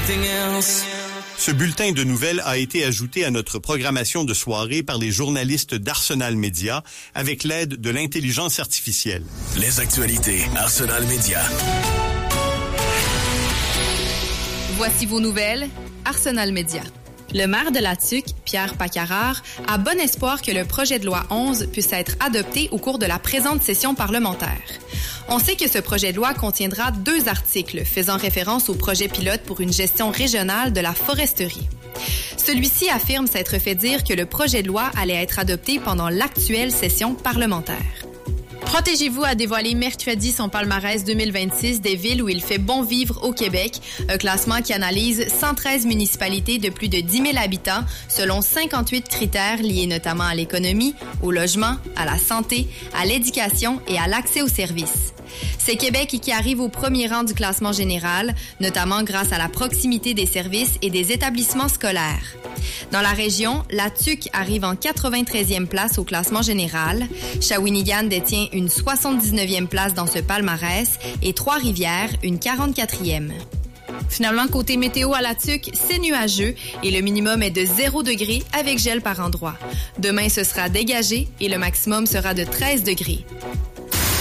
everything else. Ce bulletin de nouvelles a été ajouté à notre programmation de soirée par les journalistes d'Arsenal Média avec l'aide de l'intelligence artificielle. Les actualités Arsenal Média. Voici vos nouvelles, Arsenal Média. Le maire de la Tuque, Pierre Paccarard, a bon espoir que le projet de loi 11 puisse être adopté au cours de la présente session parlementaire. On sait que ce projet de loi contiendra 2 articles faisant référence au projet pilote pour une gestion régionale de la foresterie. Celui-ci affirme s'être fait dire que le projet de loi allait être adopté pendant l'actuelle session parlementaire. Protégez-vous a dévoilé mercredi son palmarès 2026 des villes où il fait bon vivre au Québec, un classement qui analyse 113 municipalités de plus de 10 000 habitants selon 58 critères liés notamment à l'économie, au logement, à la santé, à l'éducation et à l'accès aux services. C'est Québec qui arrive au premier rang du classement général, notamment grâce à la proximité des services et des établissements scolaires. Dans la région, la Tuque arrive en 93e place au classement général. Shawinigan détient une 79e place dans ce palmarès et Trois-Rivières une 44e. Finalement, côté météo à la Tuque, c'est nuageux et le minimum est de 0 degrés avec gel par endroits. Demain, ce sera dégagé et le maximum sera de 13 degrés.